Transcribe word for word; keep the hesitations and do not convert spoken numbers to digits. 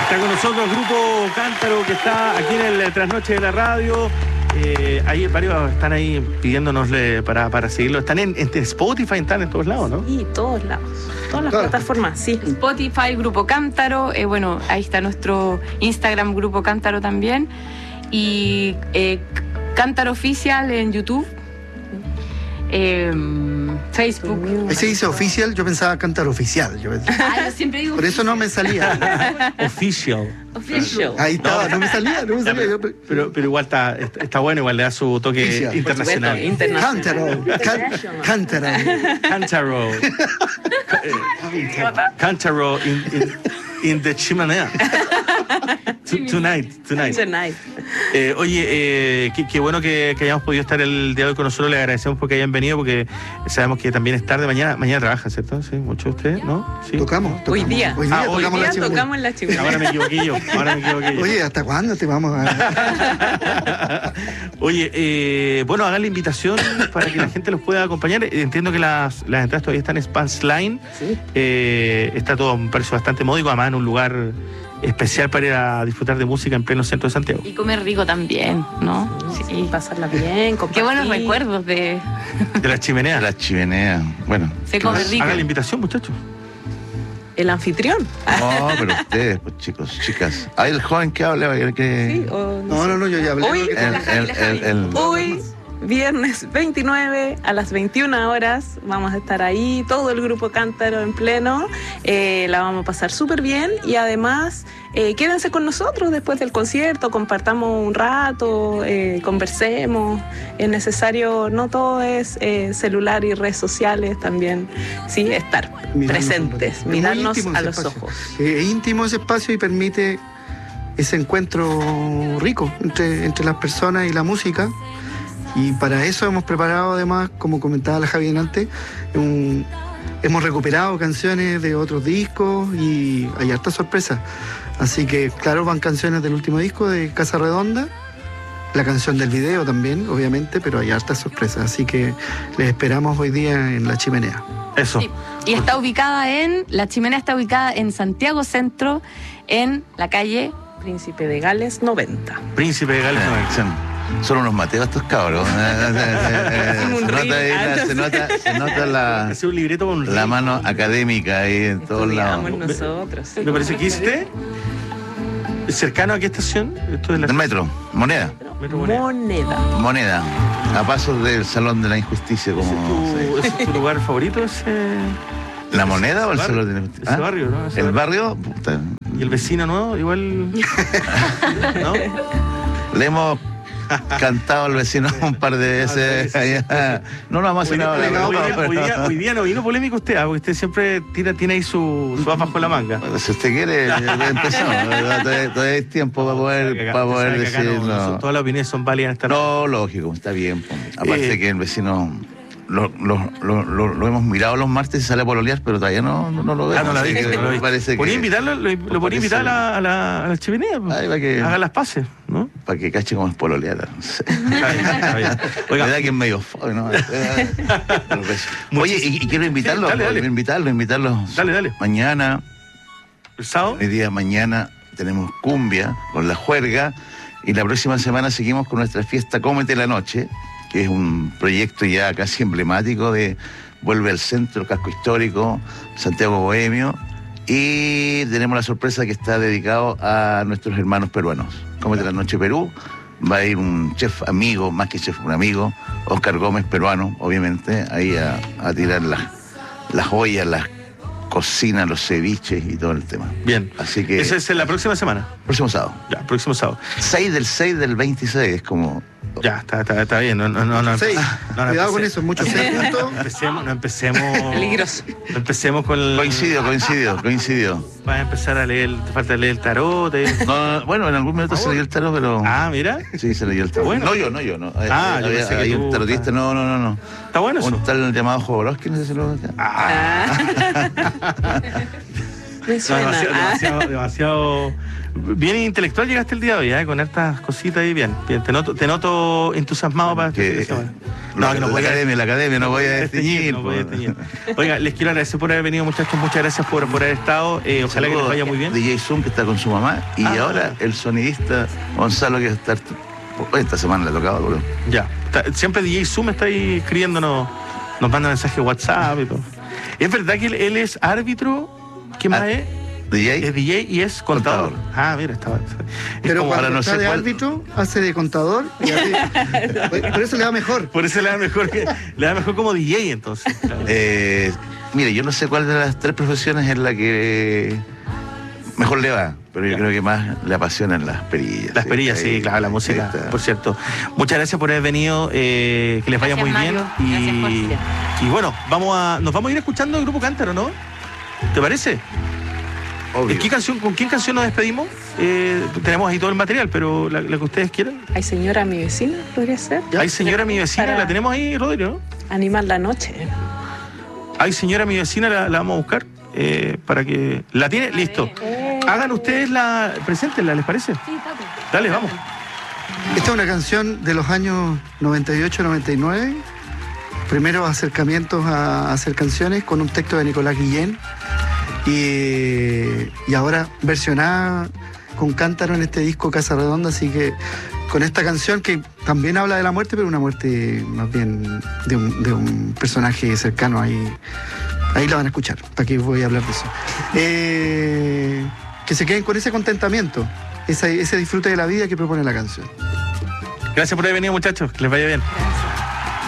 Está con nosotros el Grupo Cántaro, que está aquí en el Trasnoche de la Radio. Eh, hay varios están ahí pidiéndonosle para, para seguirlo. Están en, en Spotify, están en todos lados, ¿no? Sí, todos lados. Todas las claro. plataformas, sí. Spotify, Grupo Cántaro. Eh, bueno, ahí está nuestro Instagram, Grupo Cántaro también. Y eh, Cántaro Oficial en YouTube. Eh, Facebook. Ese dice oficial, yo pensaba Cántaro Oficial. Yo pensaba. Ah, yo siempre digo Por eso no me salía. Official. Official. Ahí estaba, no me salía, no me salía. Ya, pero, pero, pero igual está, está bueno, igual le da su toque Oficial. internacional. Internacional. Cántaro. Cántaro. Cántaro. Cántaro in, in, in the chimenea. Tonight, tonight. Tonight. Eh, oye, eh, qué, qué bueno que, que hayamos podido estar el día de hoy con nosotros. Le agradecemos porque hayan venido, porque sabemos que también es tarde. Mañana mañana trabajan, ¿cierto? Sí, muchos de ustedes, ¿no? Sí. Tocamos, tocamos. Hoy día. Hoy día, ah, hoy tocamos, día la chimenea. tocamos en la chimenea. Ahora me equivoqué yo. Ahora me equivoqué yo. Oye, ¿hasta cuándo te vamos a...? Oye, eh, bueno, hagan la invitación para que la gente los pueda acompañar. Entiendo que las, las entradas todavía están en Spans Line. Sí. Eh, está todo a un precio bastante módico, además en un lugar especial para ir a disfrutar de música en pleno centro de Santiago. Y comer rico también, ¿no? Sí, y pasarla bien, compartir. Qué buenos recuerdos de... De las chimeneas. La chimenea. Bueno. Se come rico. Hagan la invitación, muchachos. El anfitrión. No, pero ustedes, pues chicos, chicas. Hay el joven que habla, que... Sí, o no, No, sé. no, no, yo ya hablé. Hoy, lo que El, tengo. el, el, el- Hoy, viernes veintinueve, a las veintiuna horas, vamos a estar ahí, todo el Grupo Cántaro en pleno. Eh, la vamos a pasar súper bien y además eh, quédense con nosotros después del concierto, compartamos un rato, eh, conversemos. Es necesario, no todo es eh, celular y redes sociales, también, sí, estar Mirarnos presentes, un rato. Es muy mirarnos íntimo a ese los espacio. ojos. Eh, Es íntimo ese espacio y permite ese encuentro rico entre, entre las personas y la música. Y para eso hemos preparado, además, como comentaba la Javi antes, un, hemos recuperado canciones de otros discos y hay hartas sorpresas. Así que, claro, van canciones del último disco de Casa Redonda, la canción del video también, obviamente, pero hay hartas sorpresas. Así que les esperamos hoy día en La Chimenea. Eso. Sí. Y está ubicada en... La chimenea está ubicada en Santiago Centro, en la calle... Príncipe de Gales noventa. Príncipe de Gales. Son, son unos mateos estos cabros. se, Un nota ahí ring. la- se nota, se nota la, Hacer un libreto con un la ritmo. mano académica ahí en todos lados. Estudiamos nosotros. Me parece que este cercano a qué estación. Esto es la El metro, moneda, Metro Moneda. Moneda. moneda. A pasos del Salón de la Injusticia, ¿Ese es como tu, se dice. ese es tu lugar favorito? Ese, ¿La moneda o el ese Salón barrio? de la Injusticia? Ese ¿Ah? barrio, ¿no? Ese El barrio. barrio, puta, Y el vecino, ¿no? Igual. ¿No? le hemos cantado al vecino un par de veces. Ah, sí, sí, sí, sí. No lo vamos a hacer Hoy, ahora. hoy pero- día, hoy, día, hoy día no vino polémico usted, ¿ah? Porque usted siempre tira, tiene ahí su, su as bajo la manga. Bueno, si usted quiere, empezamos. Todavía, todavía hay tiempo para poder, para poder Sabe que acá no- decirlo. no- todas las opiniones son válidas en esta No, lógico, está bien. po. Aparte Eh, que el vecino lo, lo, lo, lo, lo hemos mirado los martes y sale a pololear, pero todavía no, no, no lo vemos. Ah, no la así vi, que no la vi. me parece Podría que invitarlo, lo, lo podría invitar a la, a la, a la chimenea. pues. Ay, va que- Haga las paces, ¿no? para que cache cómo es pololear. No sé. Está bien, está bien. Oiga, Me da que es medio fome, ¿no? Oye, y, y quiero invitarlo, Sí, dale, dale. invitarlo, invitarlo. Dale, dale. Mañana, ¿el sábado? hoy día mañana tenemos cumbia con la juerga y la próxima semana seguimos con nuestra fiesta Cómete la Noche, que es un proyecto ya casi emblemático de Vuelve al Centro, Casco Histórico, Santiago Bohemio, y tenemos la sorpresa que está dedicado a nuestros hermanos peruanos. Cómete la Noche Perú, va a ir un chef amigo, más que chef, un amigo, Oscar Gómez, peruano, obviamente, ahí a, a tirar las, las joyas, las cocinas, los ceviches y todo el tema. Bien. Así que, Esa es la próxima semana. próximo sábado. Ya, próximo sábado. seis del seis del veintiséis, es como... Ya, está, está, está bien. No, no, no, no, Seis. no, no Cuidado con empecé- eso, muchos seis puntos. No empecemos, no empecemos. Peligroso. No empecemos con el. Coincidió, coincidió, coincidió. Vas a empezar a leer, te falta leer el tarot. eh. No, no, no, bueno, en algún momento se leyó el tarot, pero... Ah, mira. Sí, se leyó el tarot. Bueno. No yo, no yo, no. Ah, yo había, pensé que había tú- un tarotista, no, no, no, no. Está bueno eso. Un tal llamado Jodorowsky, no sé si lo... Ah, Me no, suena. demasiado, Ah. demasiado, demasiado, Bien intelectual llegaste el día de hoy, ¿eh? Con estas cositas ahí, bien. bien. Te noto, te noto entusiasmado para Que, este fin de semana. no, que no la voy a- academia, la academia, no voy a desteñir, desteñir. no voy a po. desteñir. Oiga, les quiero agradecer por haber venido, muchachos. Muchas gracias por, por haber estado. Eh, ojalá que les Saludos vaya a muy bien. D J Zoom, que está con su mamá, y Ah. ahora el sonidista Gonzalo, que va a estar. Esta semana le ha tocado, boludo. Ya. Está- siempre D J Zoom está ahí escribiéndonos, nos manda mensajes de WhatsApp y todo. ¿Es verdad que él, él es árbitro? ¿Qué más Ah, es? D J. Es D J y es contador. Contador. Ah, mira, estaba. Es Pero como- cuando ahora no está sé de cuál- árbitro, hace de contador y hace- por, por eso le va mejor. por eso le da mejor que, le da mejor como D J entonces. Claro. Eh, mire, yo no sé cuál de las tres profesiones es la que mejor le va, pero yo Ya. creo que más le apasionan las perillas. Las perillas, sí, Ahí- claro, la música, ahí está. por cierto. Muchas gracias por haber venido, eh, que les vaya Gracias, muy Mario. bien. Gracias, Y, Jorge. y bueno, vamos a, nos vamos a ir escuchando el Grupo Cántaro, ¿no? ¿Te parece? Obvio. ¿En qué canción, ¿Con qué canción nos despedimos? Eh, tenemos ahí todo el material, pero la, la que ustedes quieran. Ay, señora, mi vecina, podría ser. Ay, señora, mi vecina, Para la tenemos ahí, Rodrigo, ¿no? animar la noche. Ay, señora, mi vecina, la, la vamos a buscar eh, para que... ¿La tiene? Listo. Hagan ustedes la... Preséntenla, ¿les parece? Dale, vamos. Esta es una canción de los años noventa y ocho noventa y nueve. Primeros acercamientos a hacer canciones con un texto de Nicolás Guillén. Y, y ahora versionada con Cántaro en este disco Casa Redonda. Así que con esta canción que también habla de la muerte, pero una muerte más bien de un, de un personaje cercano ahí. Ahí la van a escuchar. ¿Para qué voy a hablar de eso? Eh, que se queden con ese contentamiento, ese, ese disfrute de la vida que propone la canción. Gracias por haber venido, muchachos. Que les vaya bien.